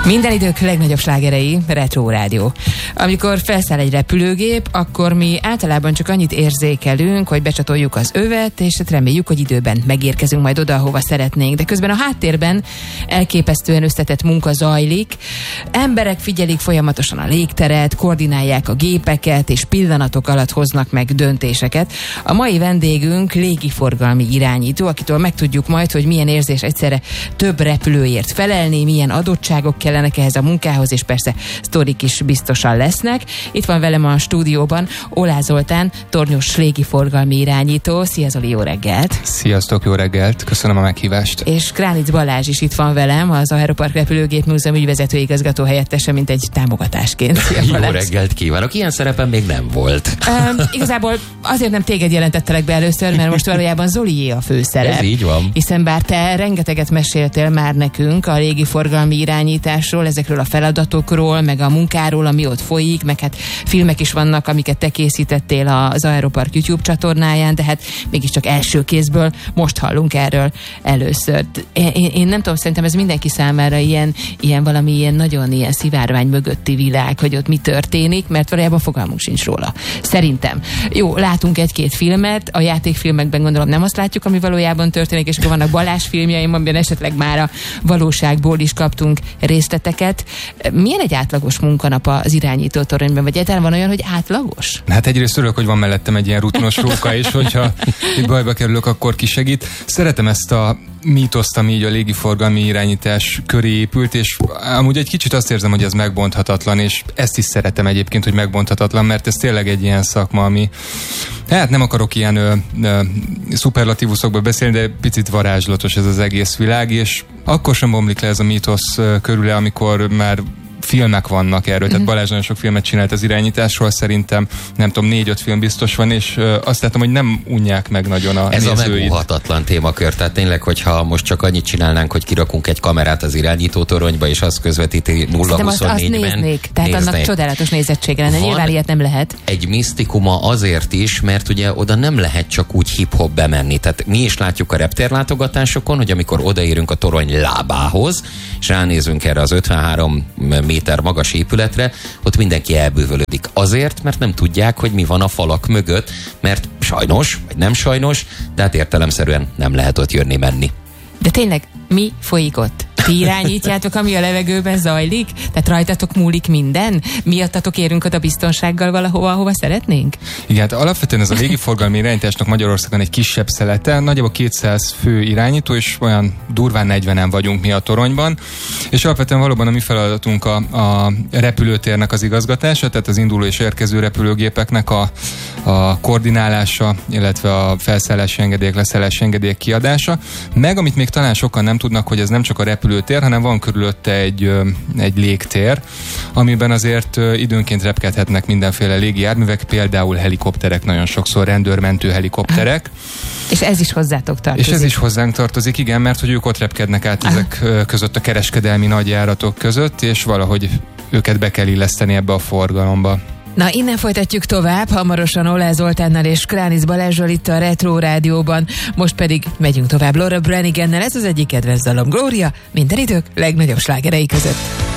Minden idők legnagyobb slágerei, Retro Rádió. Amikor felszáll egy repülőgép, akkor mi általában csak annyit érzékelünk, hogy becsatoljuk az övet, és reméljük, hogy időben megérkezünk majd oda, ahova szeretnénk. De közben a háttérben elképesztően összetett munka zajlik. Emberek figyelik folyamatosan a légteret, koordinálják a gépeket, és pillanatok alatt hoznak meg döntéseket. A mai vendégünk légiforgalmi irányító, akitől megtudjuk majd, hogy milyen érzés egyszerre több repülőért felelni, milyen adottságok kellenek ehhez a munkához, és persze sztorik is biztosan lesznek. Itt van velem a stúdióban Olá Zoltán, tornyos légiforgalmi irányító. Szia Zoli, jó reggelt! Sziasztok, jó reggelt! Köszönöm a meghívást! És Kránic Balázs is itt van velem, az Aeropark Repülőgép Múzeum ügyvezető igazgató helyettese, mint egy támogatásként. Szia, jó reggelt kívánok! Ilyen szerepen még nem volt. Igazából azért nem téged jelentettelek be először, mert most valójában Zolié a főszerep. Ez így van. Hiszen bár te rengeteget meséltél már nekünk a légiforgalmi irányításról, ezekről a feladatokról, meg a munkáról, ami ott folyik, meg hát filmek is vannak, amiket te készítettél az Aeropark YouTube csatornáján, de hát mégiscsak első kézből most hallunk erről először. Én nem tudom, szerintem ez mindenki számára ilyen valami ilyen nagyon ilyen szivárvány mögötti világ, hogy ott mi történik, mert valójában fogalmunk sincs róla. Szerintem. Jó, látunk egy-két filmet, a játékfilmekben gondolom nem azt látjuk, ami valójában történik, és akkor vannak Balázs filmjeim, amiben esetleg már a valóságból is kaptunk részleteket. Milyen egy átlagos munkanap az irányító toronyban, vagy egyáltalán van olyan, hogy átlagos? Hát egyrészt örülök, hogy van mellettem egy ilyen rutinos róka is, hogyha itt bajba kerülök, akkor kisegít. Szeretem ezt a mítoszt, ami így a légiforgalmi irányítás köré épült, és amúgy egy kicsit azt érzem, hogy ez megbonthatatlan, és ezt is szeretem egyébként, hogy megbonthatatlan, mert ez tényleg egy ilyen szakma, ami hát nem akarok ilyen szuperlatívuszokba beszélni, de picit varázslatos ez az egész világ, és akkor sem bomlik le ez a mítosz körüle, amikor már filmek vannak erről, tehát Balázs nagyon sok filmet csinált az irányításról, szerintem nem tudom, 4-5 film biztos van, és azt látom, hogy nem unják meg nagyon a ez nézőit. A megúhatatlan témakör, tehát tényleg, hogyha most csak annyit csinálnánk, hogy kirakunk egy kamerát az irányítótoronyba, és azt közvetíti 0-24-ben. Azt néznék, tehát annak csodálatos nézettsége lenne. Nyilván ilyet nem lehet. Egy misztikuma azért is, mert ugye oda nem lehet csak úgy hip-hop bemenni. Tehát mi is látjuk a reptérlátogatásokon, hogy amikor odaérünk a torony lábához, és ránézünk erre az 53 méter magas épületre, ott mindenki elbűvölődik. Azért, mert nem tudják, hogy mi van a falak mögött, mert sajnos, vagy nem sajnos, de hát értelemszerűen nem lehet ott jönni-menni. De tényleg, mi folyik ott? Ti irányítjátok, ami a levegőben zajlik? Tehát rajtatok múlik minden? Miattatok érünk oda biztonsággal valahova, ahova szeretnénk? Igen, hát alapvetően ez a légiforgalmi irányításnak Magyarországon egy kisebb szelete, nagyjából 200 fő irányító, és olyan durván 40-en vagyunk mi a toronyban, és alapvetően valóban a mi feladatunk a repülőtérnek az igazgatása, tehát az induló és érkező repülőgépeknek a koordinálása, illetve a felszállási engedélyek, leszállási engedélyek kiadása, meg amit még talán sokan nem tudnak, hogy ez nem csak a repülőtér, hanem van körülötte egy légtér, amiben azért időnként repkedhetnek mindenféle légijárművek, például helikopterek, nagyon sokszor rendőrmentő helikopterek. És ez is hozzátok tartozik? És ez is hozzánk tartozik, igen, mert hogy ők ott repkednek át ezek között a kereskedelmi nagyjáratok között, és valahogy őket be kell illeszteni ebbe a forgalomba. Na, innen folytatjuk tovább, hamarosan Olá Zoltánnal és Kránic Balázsral itt a Retro Rádióban. Most pedig megyünk tovább Laura Brannigannel, ez az egyik kedvenc dalom, Gloria, minden idők legnagyobb slágerei között.